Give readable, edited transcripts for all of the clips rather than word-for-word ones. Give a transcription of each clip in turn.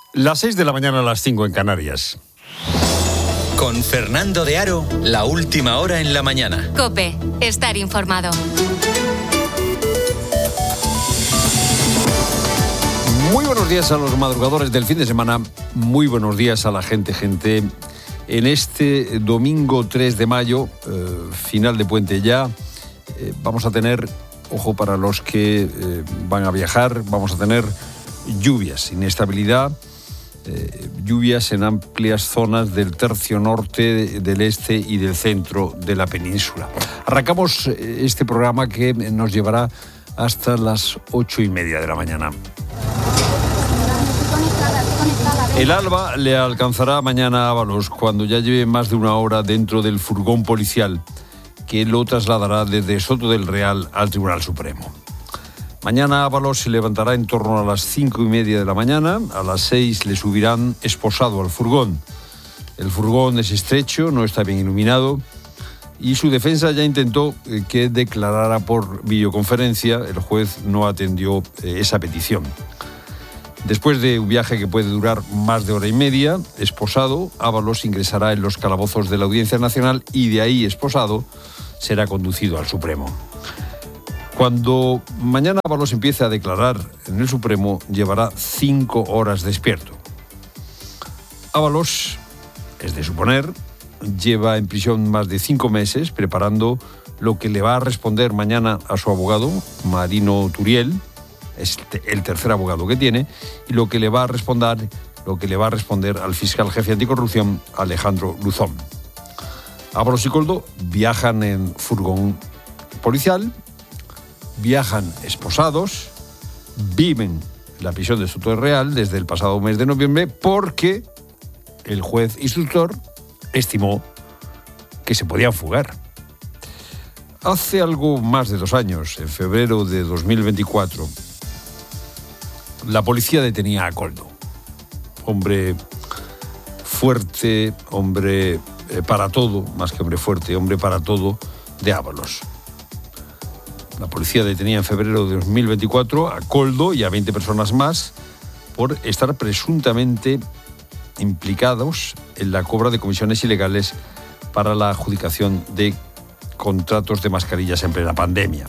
Las 6 de la mañana a las 5 en Canarias. Con Fernando de Aro, la última hora en la mañana. COPE, estar informado. Muy buenos días a los madrugadores del fin de semana. Muy buenos días a la gente. En este domingo 3 de mayo, final de puente ya, vamos a tener, ojo para los que van a viajar, vamos a tener lluvias, inestabilidad, lluvias en amplias zonas del tercio norte, del este y del centro de la península. Arrancamos este programa que nos llevará hasta las 8:30 de la mañana. El alba le alcanzará mañana a Ábalos cuando ya lleve más de una hora dentro del furgón policial que lo trasladará desde Soto del Real al Tribunal Supremo. Mañana Ábalos se levantará en torno a las 5:30 de la mañana. A las 6 le subirán esposado al furgón. El furgón es estrecho, no está bien iluminado y su defensa ya intentó que declarara por videoconferencia. El juez no atendió esa petición. Después de un viaje que puede durar más de hora y media, esposado, Ábalos ingresará en los calabozos de la Audiencia Nacional y de ahí, esposado, será conducido al Supremo. Cuando mañana Ábalos empiece a declarar en el Supremo, llevará 5 horas despierto. Ábalos, es de suponer, lleva en prisión más de 5 meses preparando lo que le va a responder mañana a su abogado, Marino Turiel. Es el tercer abogado que tiene, y lo que le va a responder al fiscal jefe anticorrupción, Alejandro Luzón. Ábalos y Koldo viajan en furgón policial, viajan esposados, viven en la prisión de Soto del Real desde el pasado mes de noviembre porque el juez instructor estimó que se podían fugar. Hace algo más de 2 años, en febrero de 2024, la policía detenía a Koldo, hombre fuerte, hombre para todo, más que hombre fuerte, hombre para todo de Ábalos. La policía detenía en febrero de 2024 a Koldo y a 20 personas más por estar presuntamente implicados en la cobra de comisiones ilegales para la adjudicación de contratos de mascarillas en plena pandemia.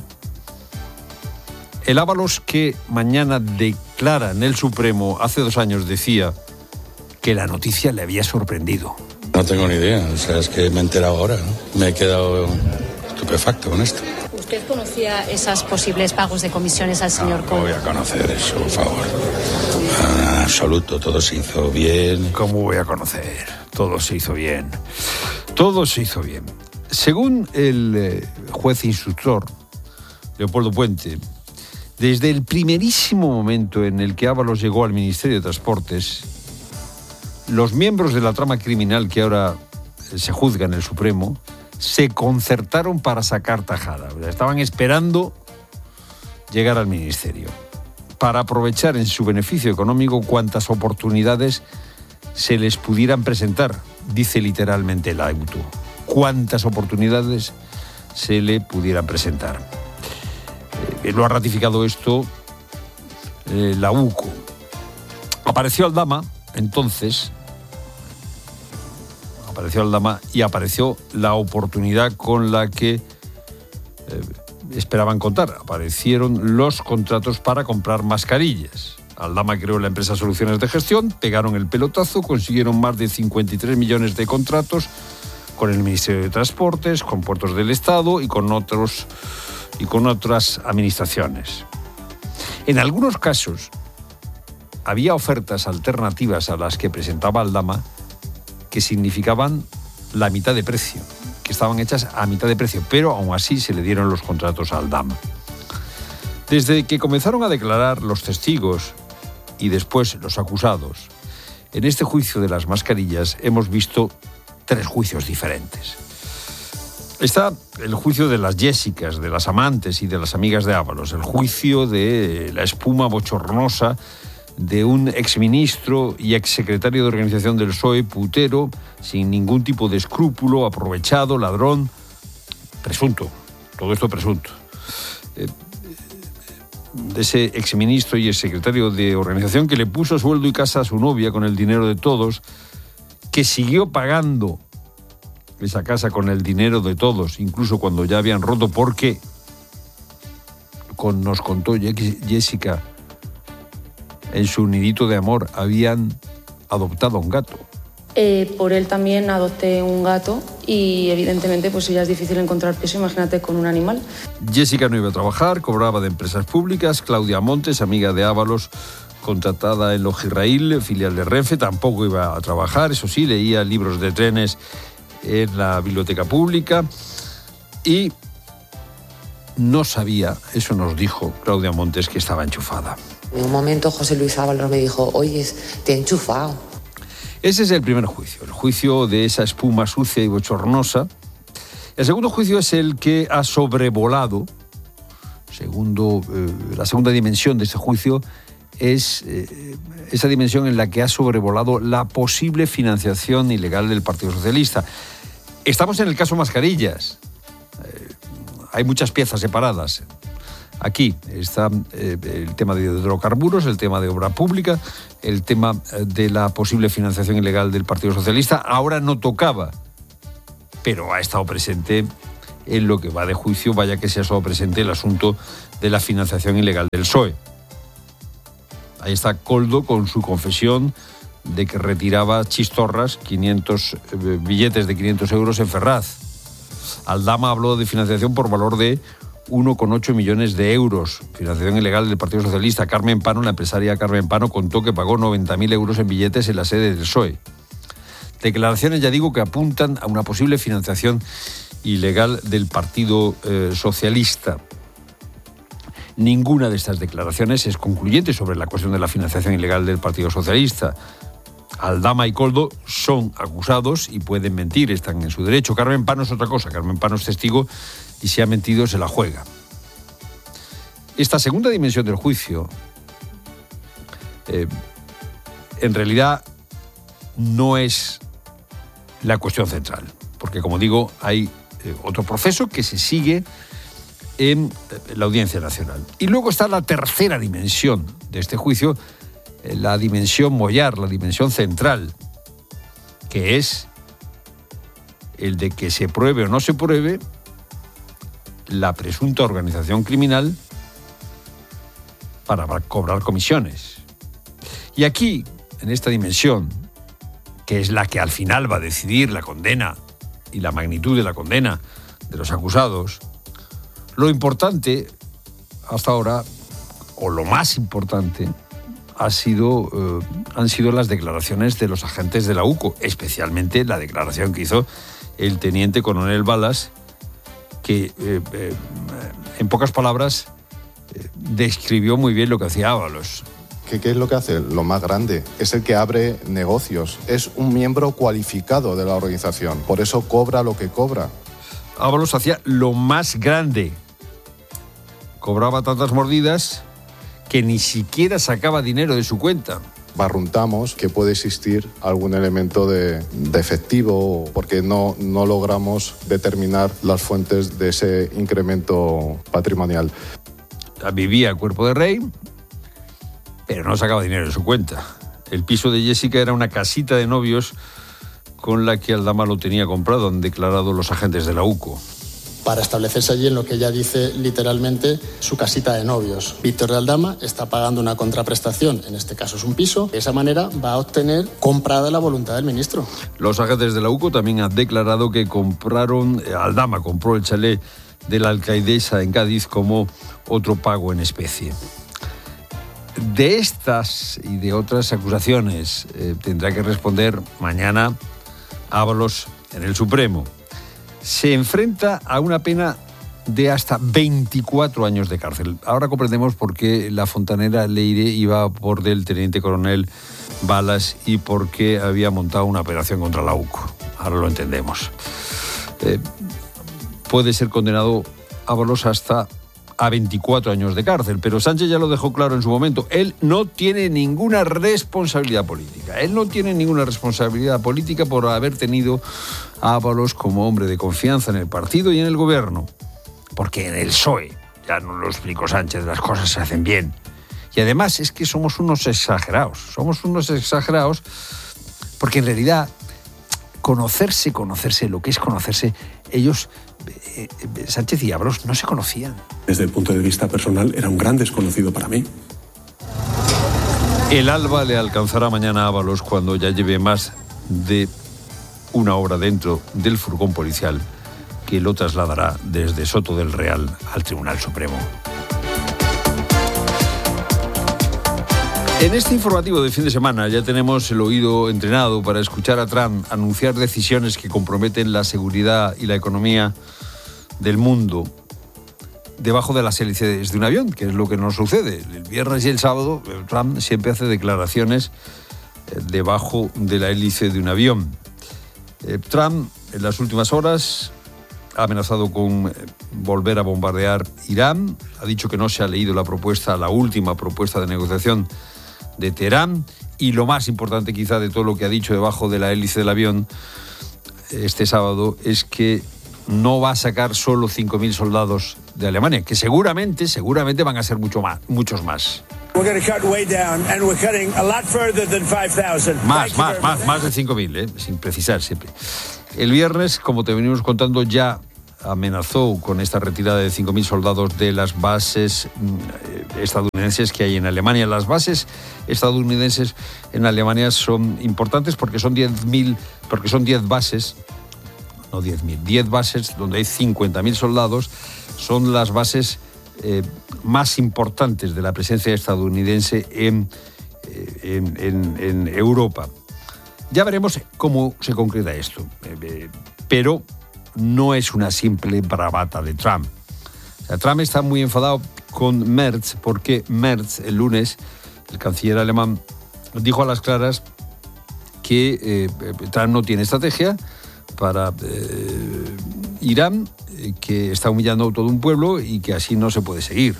El Ábalos que mañana declara en el Supremo hace 2 años decía que la noticia le había sorprendido. No tengo ni idea, es que me he enterado ahora, ¿no? Me he quedado estupefacto con esto. ¿Usted conocía esos posibles pagos de comisiones al señor Koldo? No voy a conocer eso, por favor. En absoluto, todo se hizo bien. ¿Cómo voy a conocer? Todo se hizo bien. Todo se hizo bien. Según el juez instructor, Leopoldo Puente, desde el primerísimo momento en el que Ábalos llegó al Ministerio de Transportes, los miembros de la trama criminal que ahora se juzga en el Supremo se concertaron para sacar tajada. Estaban esperando llegar al Ministerio para aprovechar en su beneficio económico cuantas oportunidades se les pudieran presentar, dice literalmente el auto. Cuantas oportunidades se le pudieran presentar. Lo ha ratificado esto la UCO. Apareció Aldama, entonces, y apareció la oportunidad con la que esperaban contar. Aparecieron los contratos para comprar mascarillas. Aldama creó la empresa Soluciones de Gestión, pegaron el pelotazo, consiguieron más de 53 millones de contratos con el Ministerio de Transportes, con Puertos del Estado y con otras administraciones. En algunos casos había ofertas alternativas a las que presentaba Aldama que significaban la mitad de precio, que estaban hechas a mitad de precio, pero aún así se le dieron los contratos a Aldama. Desde que comenzaron a declarar los testigos y después los acusados, en este juicio de las mascarillas hemos visto 3 juicios diferentes. Está el juicio de las Jessicas, de las amantes y de las amigas de Ábalos, el juicio de la espuma bochornosa de un exministro y exsecretario de organización del PSOE, putero, sin ningún tipo de escrúpulo, aprovechado, ladrón, presunto, todo esto presunto. de ese exministro y exsecretario de Organización que le puso sueldo y casa a su novia con el dinero de todos, que siguió pagando esa casa con el dinero de todos, incluso cuando ya habían roto, porque, nos contó Jessica, en su nidito de amor habían adoptado a un gato. Por él también adopté un gato y evidentemente pues ya es difícil encontrar piso, imagínate con un animal. Jessica no iba a trabajar, cobraba de empresas públicas. Claudia Montes, amiga de Ábalos, contratada en Logirraíl, filial de Renfe, tampoco iba a trabajar, eso sí, leía libros de trenes en la biblioteca pública y no sabía, eso nos dijo Claudia Montes, que estaba enchufada. En un momento José Luis Ábalos me dijo, oye, te he enchufado. Ese es el primer juicio, el juicio de esa espuma sucia y bochornosa. El segundo juicio es el que ha sobrevolado, la segunda dimensión de este juicio es esa dimensión en la que ha sobrevolado la posible financiación ilegal del Partido Socialista. Estamos en el caso Mascarillas. Hay muchas piezas separadas. Aquí está el tema de hidrocarburos, el tema de obra pública, el tema de la posible financiación ilegal del Partido Socialista. Ahora no tocaba, pero ha estado presente en lo que va de juicio, vaya que se ha estado presente el asunto de la financiación ilegal del PSOE. Ahí está Koldo con su confesión de que retiraba chistorras, 500 billetes de 500 euros en Ferraz. Aldama habló de financiación por valor de 1,8 millones de euros, financiación ilegal del Partido Socialista. Carmen Pano, la empresaria Carmen Pano, contó que pagó 90.000 euros en billetes en la sede del PSOE. Declaraciones, ya digo, que apuntan a una posible financiación ilegal del Partido Socialista. Ninguna de estas declaraciones es concluyente sobre la cuestión de la financiación ilegal del Partido Socialista. Aldama y Koldo son acusados y pueden mentir, están en su derecho. Carmen Pano es otra cosa, Carmen Pano es testigo y si ha mentido se la juega. Esta segunda dimensión del juicio, en realidad no es la cuestión central, porque como digo, hay otro proceso que se sigue en la Audiencia Nacional. Y luego está la tercera dimensión de este juicio, la dimensión mollar, la dimensión central, que es el de que se pruebe o no se pruebe la presunta organización criminal para cobrar comisiones. Y aquí, en esta dimensión, que es la que al final va a decidir la condena y la magnitud de la condena de los acusados, lo importante hasta ahora, o lo más importante, han sido las declaraciones de los agentes de la UCO, especialmente la declaración que hizo el teniente coronel Balas, que en pocas palabras describió muy bien lo que hacía Ábalos. ¿Qué es lo que hace? Lo más grande. Es el que abre negocios. Es un miembro cualificado de la organización. Por eso cobra lo que cobra. Ábalos hacía lo más grande. Cobraba tantas mordidas que ni siquiera sacaba dinero de su cuenta. Barruntamos que puede existir algún elemento de efectivo porque no logramos determinar las fuentes de ese incremento patrimonial. Vivía a cuerpo de rey, pero no sacaba dinero de su cuenta. El piso de Jessica era una casita de novios con la que Aldama lo tenía comprado, han declarado los agentes de la UCO. Para establecerse allí en lo que ella dice literalmente su casita de novios. Víctor de Aldama está pagando una contraprestación, en este caso es un piso, de esa manera va a obtener comprada la voluntad del ministro. Los agentes de la UCO también han declarado que Aldama compró el chalet de la alcaidesa en Cádiz como otro pago en especie. De estas y de otras acusaciones tendrá que responder mañana Ábalos en el Supremo. Se enfrenta a una pena de hasta 24 años de cárcel. Ahora comprendemos por qué la fontanera Leire iba por del teniente coronel Balas y por qué había montado una operación contra la UCO. Ahora lo entendemos. Puede ser condenado Ábalos hasta a 24 años de cárcel, pero Sánchez ya lo dejó claro en su momento. Él no tiene ninguna responsabilidad política. Él no tiene ninguna responsabilidad política por haber tenido a Ábalos como hombre de confianza en el partido y en el gobierno. Porque en el PSOE ya nos lo explicó Sánchez, las cosas se hacen bien. Y además es que somos unos exagerados porque en realidad conocerse, lo que es conocerse, ellos, Sánchez y Ábalos, no se conocían. Desde el punto de vista personal, era un gran desconocido para mí. El alba le alcanzará mañana a Ábalos cuando ya lleve más de una hora dentro del furgón policial que lo trasladará desde Soto del Real al Tribunal Supremo. En este informativo de fin de semana ya tenemos el oído entrenado para escuchar a Trump anunciar decisiones que comprometen la seguridad y la economía del mundo debajo de las hélices de un avión, que es lo que nos sucede. El viernes y el sábado Trump siempre hace declaraciones debajo de la hélice de un avión. Trump en las últimas horas ha amenazado con volver a bombardear Irán, ha dicho que no se ha leído la última propuesta de negociación de Teherán, y lo más importante quizá de todo lo que ha dicho debajo de la hélice del avión este sábado es que no va a sacar solo 5.000 soldados de Alemania, que seguramente van a ser muchos más. Más de 5.000, sin precisar siempre. El viernes, como te venimos contando, ya amenazó con esta retirada de 5.000 soldados de las bases estadounidenses que hay en Alemania. Las bases estadounidenses en Alemania son importantes porque son 10 bases, no 10.000, 10 bases donde hay 50.000 soldados. Son las bases más importantes de la presencia estadounidense en Europa. Ya veremos cómo se concreta esto, pero no es una simple bravata de Trump. O sea, Trump está muy enfadado con Merz porque Merz, el lunes, el canciller alemán, dijo a las claras que Trump no tiene estrategia para Irán, que está humillando a todo un pueblo y que así no se puede seguir.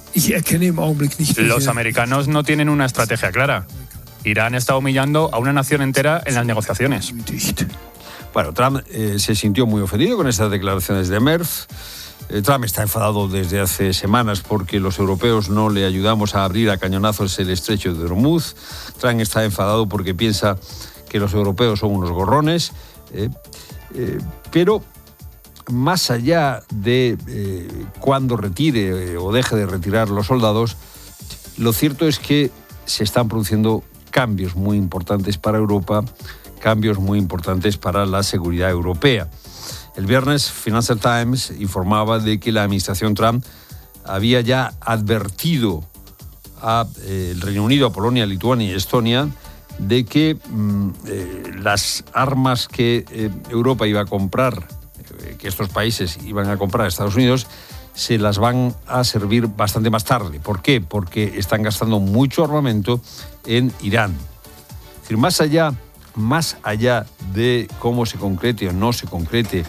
Los americanos no tienen una estrategia clara. Irán está humillando a una nación entera en las negociaciones. Bueno, Trump se sintió muy ofendido con estas declaraciones de Merz. Trump está enfadado desde hace semanas porque los europeos no le ayudamos a abrir a cañonazos el estrecho de Hormuz. Trump está enfadado porque piensa que los europeos son unos gorrones. Pero más allá de cuándo retire o deje de retirar los soldados, lo cierto es que se están produciendo cambios muy importantes para Europa, cambios muy importantes para la seguridad europea. El viernes, Financial Times informaba de que la administración Trump había ya advertido a el Reino Unido, a Polonia, Lituania y Estonia de que las armas que Europa iba a comprar, que estos países iban a comprar a Estados Unidos, se las van a servir bastante más tarde. ¿Por qué? Porque están gastando mucho armamento en Irán. Es decir, más allá de cómo se concrete o no se concrete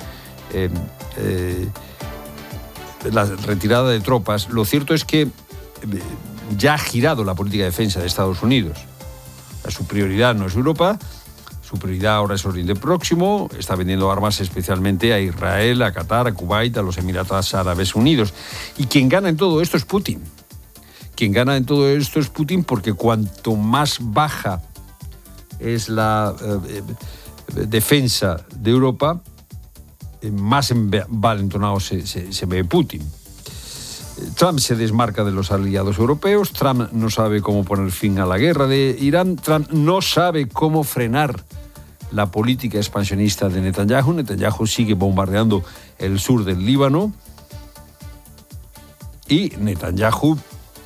la retirada de tropas, lo cierto es que ya ha girado la política de defensa de Estados Unidos. Su prioridad no es Europa, su prioridad ahora es Oriente Próximo, está vendiendo armas especialmente a Israel, a Qatar, a Kuwait, a los Emiratos Árabes Unidos. Y quien gana en todo esto es Putin. Porque cuanto más baja es la defensa de Europa, más envalentonado se ve Putin. Trump se desmarca de los aliados europeos, Trump no sabe cómo poner fin a la guerra de Irán, Trump no sabe cómo frenar la política expansionista de Netanyahu. Netanyahu sigue bombardeando el sur del Líbano y Netanyahu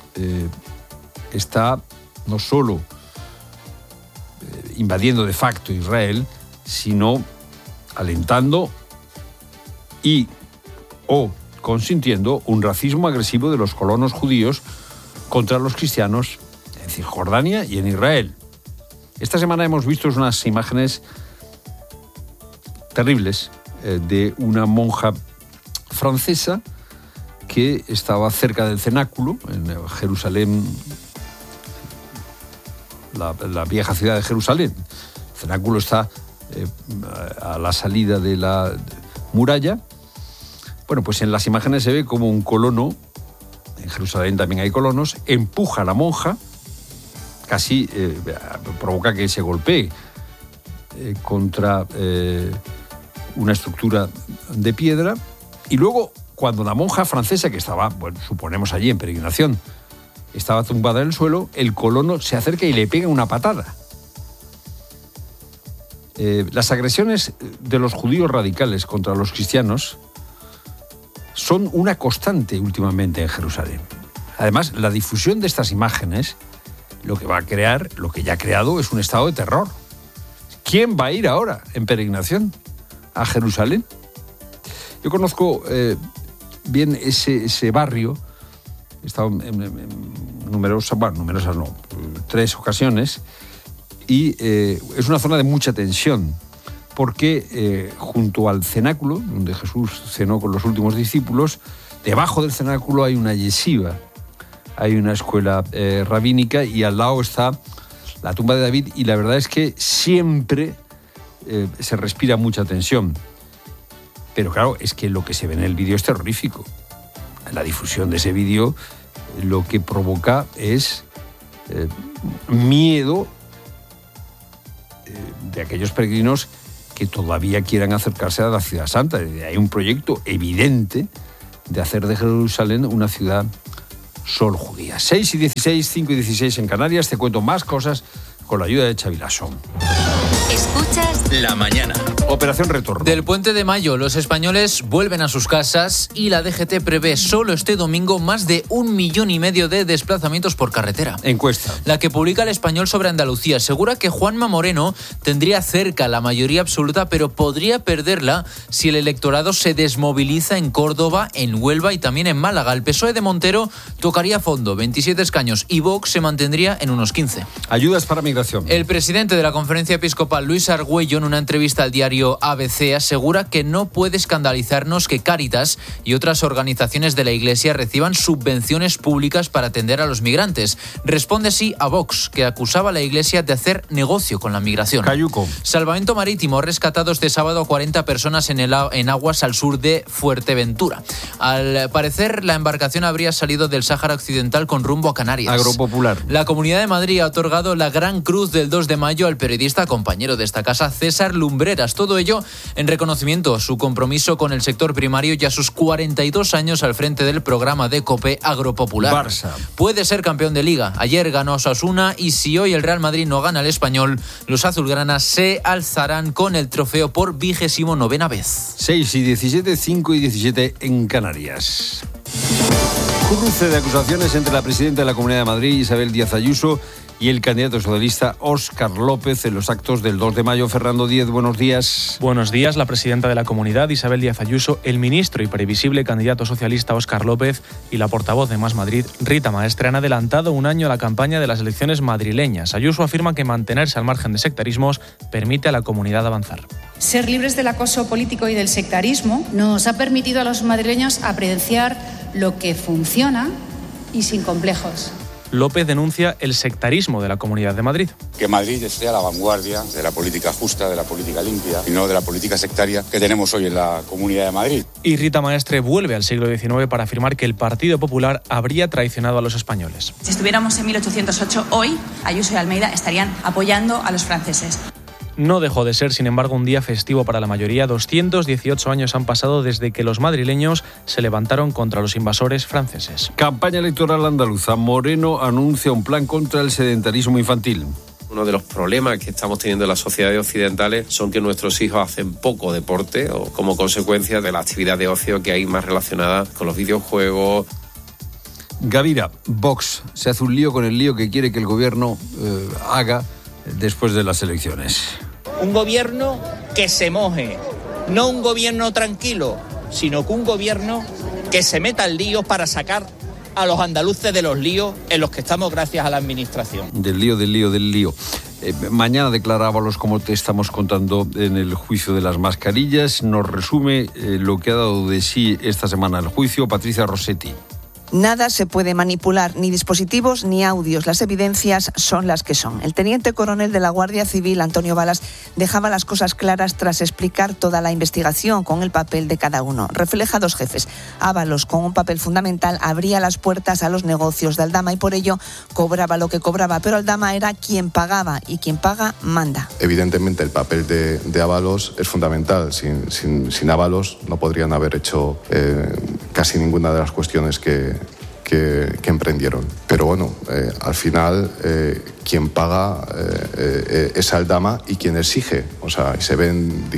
está no solo invadiendo de facto Israel, sino alentando o consintiendo un racismo agresivo de los colonos judíos contra los cristianos en Cisjordania y en Israel. Esta semana hemos visto unas imágenes terribles de una monja francesa que estaba cerca del cenáculo en Jerusalén, la vieja ciudad de Jerusalén. El cenáculo está a la salida de la muralla. Bueno, pues en las imágenes se ve como un colono en Jerusalén también hay colonos, empuja a la monja, casi provoca que se golpee contra una estructura de piedra, y luego cuando la monja francesa, que estaba, bueno, suponemos allí en peregrinación, estaba tumbada en el suelo, el colono se acerca y le pega una patada. Las agresiones de los judíos radicales contra los cristianos son una constante últimamente en Jerusalén. Además, la difusión de estas imágenes lo que va a crear, lo que ya ha creado, es un estado de terror. ¿Quién va a ir ahora en peregrinación a Jerusalén? Yo conozco bien ese barrio. He estado en numerosas no, 3 ocasiones, y es una zona de mucha tensión, porque junto al cenáculo, donde Jesús cenó con los últimos discípulos, debajo del cenáculo hay una yeshiva, hay una escuela rabínica, y al lado está la tumba de David, y la verdad es que siempre se respira mucha tensión. Pero claro, es que lo que se ve en el vídeo es terrorífico. La difusión de ese vídeo lo que provoca es miedo de aquellos peregrinos que todavía quieran acercarse a la Ciudad Santa. Hay un proyecto evidente de hacer de Jerusalén una ciudad solo judía. 6:16, 5:16 en Canarias. Te cuento más cosas con la ayuda de Xavi Lasson. Escuchas La mañana. Operación Retorno. Del Puente de Mayo, los españoles vuelven a sus casas y la DGT prevé solo este domingo más de 1,5 millones de desplazamientos por carretera. Encuesta. La que publica El Español sobre Andalucía asegura que Juanma Moreno tendría cerca la mayoría absoluta, pero podría perderla si el electorado se desmoviliza en Córdoba, en Huelva y también en Málaga. El PSOE de Montero tocaría fondo, 27 escaños, y Vox se mantendría en unos 15. Ayudas para migración. El presidente de la Conferencia Episcopal, Luis Argüello, en una entrevista al diario ABC, asegura que no puede escandalizarnos que Cáritas y otras organizaciones de la Iglesia reciban subvenciones públicas para atender a los migrantes. Responde sí a Vox, que acusaba a la Iglesia de hacer negocio con la migración. Cayuco. Salvamento Marítimo ha rescatado este sábado a 40 personas en aguas al sur de Fuerteventura. Al parecer, la embarcación habría salido del Sáhara Occidental con rumbo a Canarias. Agropopular. La Comunidad de Madrid ha otorgado la Gran Cruz del 2 de mayo al periodista compañero de esta casa, César Lumbreras. Todo ello en reconocimiento a su compromiso con el sector primario y a sus 42 años al frente del programa de COPE Agropopular. Barça. Puede ser campeón de Liga. Ayer ganó a Osasuna y si hoy el Real Madrid no gana al Español, los azulgranas se alzarán con el trofeo por 29ª vez. 6:17, 5:17 en Canarias. Cruce de acusaciones entre la presidenta de la Comunidad de Madrid, Isabel Díaz Ayuso, y el candidato socialista Óscar López en los actos del 2 de mayo. Fernando Díez, buenos días. Buenos días. La presidenta de la Comunidad, Isabel Díaz Ayuso, el ministro y previsible candidato socialista Óscar López y la portavoz de Más Madrid, Rita Maestre, han adelantado un año a la campaña de las elecciones madrileñas. Ayuso afirma que mantenerse al margen de sectarismos permite a la comunidad avanzar. Ser libres del acoso político y del sectarismo nos ha permitido a los madrileños apreciar lo que funciona y sin complejos. López denuncia el sectarismo de la Comunidad de Madrid. Que Madrid esté a la vanguardia de la política justa, de la política limpia y no de la política sectaria que tenemos hoy en la Comunidad de Madrid. Y Rita Maestre vuelve al siglo XIX para afirmar que el Partido Popular habría traicionado a los españoles. Si estuviéramos en 1808, hoy Ayuso y Almeida estarían apoyando a los franceses. No dejó de ser, sin embargo, un día festivo para la mayoría. 218 años han pasado desde que los madrileños se levantaron contra los invasores franceses. Campaña electoral andaluza. Moreno anuncia un plan contra el sedentarismo infantil. Uno de los problemas que estamos teniendo en las sociedades occidentales son que nuestros hijos hacen poco deporte o como consecuencia de la actividad de ocio que hay más relacionada con los videojuegos. Gavira, Vox se hace un lío con el lío que quiere que el gobierno haga después de las elecciones. Un gobierno que se moje, no un gobierno tranquilo, sino que un gobierno que se meta en líos para sacar a los andaluces de los líos en los que estamos gracias a la administración. Del lío. Mañana declara Ábalos, como te estamos contando, en el juicio de las mascarillas. Nos resume lo que ha dado de sí esta semana el juicio Patricia Rossetti. Nada se puede manipular, ni dispositivos ni audios. Las evidencias son las que son. El teniente coronel de la Guardia Civil, Antonio Balas, dejaba las cosas claras tras explicar toda la investigación con el papel de cada uno. Refleja dos jefes. Ábalos, con un papel fundamental, abría las puertas a los negocios de Aldama y por ello cobraba lo que cobraba. Pero Aldama era quien pagaba y quien paga manda. Evidentemente el papel de Ábalos es fundamental. Sin Ábalos no podrían haber hecho casi ninguna de las cuestiones que emprendieron. Pero bueno, al final quien paga es Aldama y quien exige. O sea, se ven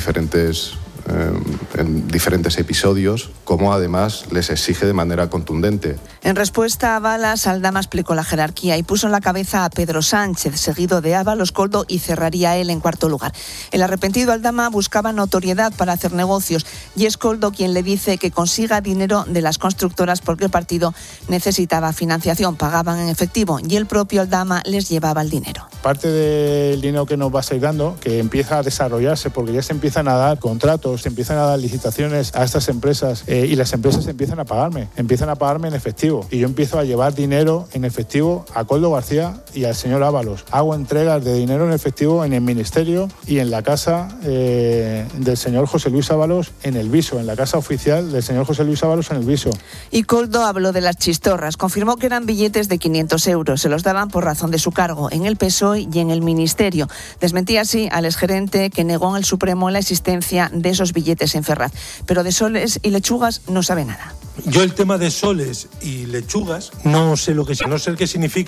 en diferentes episodios cómo además les exige de manera contundente. En respuesta a Balas, Aldama explicó la jerarquía y puso en la cabeza a Pedro Sánchez, seguido de Ábalos, Koldo y cerraría él en cuarto lugar. El arrepentido Aldama buscaba notoriedad para hacer negocios y es Koldo quien le dice que consiga dinero de las constructoras porque el partido necesitaba financiación, pagaban en efectivo y el propio Aldama les llevaba el dinero. Parte del dinero que nos va a ir dando, que empieza a desarrollarse porque ya se empiezan a dar contratos, se empiezan a dar licitaciones a estas empresas y las empresas empiezan a pagarme en efectivo y yo empiezo a llevar dinero en efectivo a Koldo García y al señor Ábalos. Hago entregas de dinero en efectivo en el ministerio y en la casa del señor José Luis Ábalos en el Viso, en la casa oficial del señor José Luis Ábalos en el Viso. Y Koldo habló de las chistorras, confirmó que eran billetes de 500 euros, se los daban por razón de su cargo en el PSOE y en el ministerio. Desmentía así al exgerente que negó en el Supremo la existencia de esos billetes en Ferraz, pero de soles y lechugas no sabe nada. Yo el tema de soles y lechugas no sé qué significa.